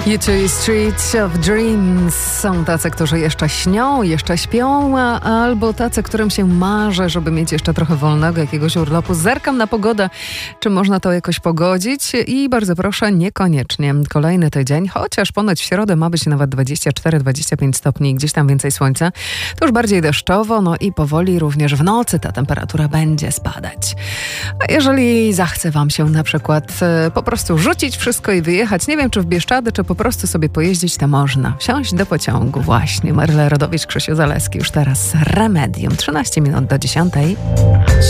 U2 Streets of Dreams. Są tacy, którzy jeszcze śnią, jeszcze śpią, albo tacy, którym się marzy, żeby mieć jeszcze trochę wolnego, jakiegoś urlopu. Zerkam na pogodę, czy można to jakoś pogodzić i bardzo proszę, niekoniecznie. Kolejny tydzień, chociaż ponoć w środę ma być nawet 24-25 stopni, gdzieś tam więcej słońca. To już bardziej deszczowo, no i powoli również w nocy ta temperatura będzie spadać. A jeżeli zachce wam się na przykład po prostu rzucić wszystko i wyjechać, nie wiem czy w Bieszczady, czy po prostu sobie pojeździć, to można. Wsiąść do pociągu właśnie. Maryla Rodowicz, Krzysiu Zaleski. Już teraz Remedium. 13 minut do 10.